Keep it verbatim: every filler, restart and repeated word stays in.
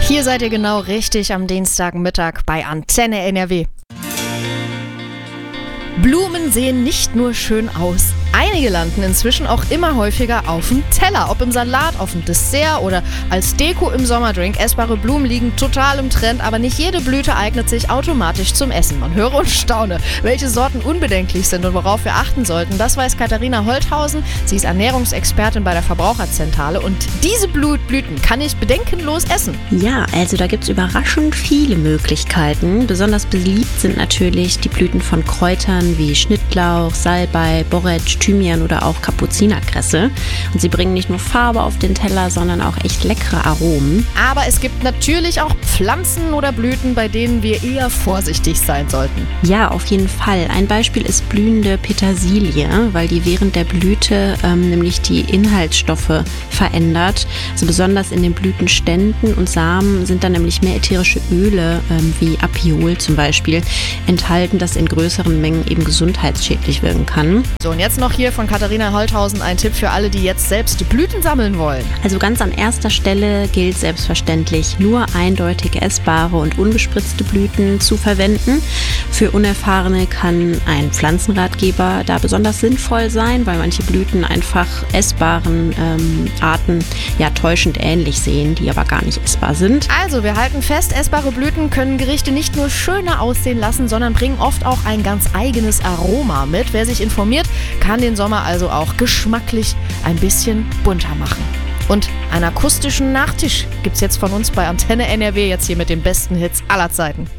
Hier seid ihr genau richtig am Dienstagmittag bei Antenne N R W. Blumen sehen nicht nur schön aus. Einige landen inzwischen auch immer häufiger auf dem Teller. Ob im Salat, auf dem Dessert oder als Deko im Sommerdrink. Essbare Blumen liegen total im Trend, aber nicht jede Blüte eignet sich automatisch zum Essen. Man höre und staune, welche Sorten unbedenklich sind und worauf wir achten sollten. Das weiß Katharina Holthausen. Sie ist Ernährungsexpertin bei der Verbraucherzentrale und diese Blü- Blüten kann ich bedenkenlos essen. Ja, also da gibt es überraschend viele Möglichkeiten. Besonders beliebt sind natürlich die Blüten von Kräutern wie Schnittlauch, Salbei, Borretsch, Thymian oder auch Kapuzinerkresse. Und sie bringen nicht nur Farbe auf den Teller, sondern auch echt leckere Aromen. Aber es gibt natürlich auch Pflanzen oder Blüten, bei denen wir eher vorsichtig sein sollten. Ja, auf jeden Fall. Ein Beispiel ist blühende Petersilie, weil die während der Blüte ähm, nämlich die Inhaltsstoffe verändert. Also besonders in den Blütenständen und Samen sind dann nämlich mehr ätherische Öle, ähm, wie Apiol zum Beispiel, enthalten, das in größeren Mengen eben gesundheitsschädlich wirken kann. So, und jetzt noch hier von Katharina Holthausen ein Tipp für alle, die jetzt selbst Blüten sammeln wollen. Also ganz an erster Stelle gilt selbstverständlich, nur eindeutig essbare und ungespritzte Blüten zu verwenden. Für Unerfahrene kann ein Pflanzenratgeber da besonders sinnvoll sein, weil manche Blüten einfach essbaren ähm, Arten ja täuschend ähnlich sehen, die aber gar nicht essbar sind. Also, wir halten fest, essbare Blüten können Gerichte nicht nur schöner aussehen lassen, sondern bringen oft auch ein ganz eigenes Aroma mit. Wer sich informiert, kann den Sommer also auch geschmacklich ein bisschen bunter machen. Und einen akustischen Nachtisch gibt's jetzt von uns bei Antenne N R W jetzt hier mit den besten Hits aller Zeiten.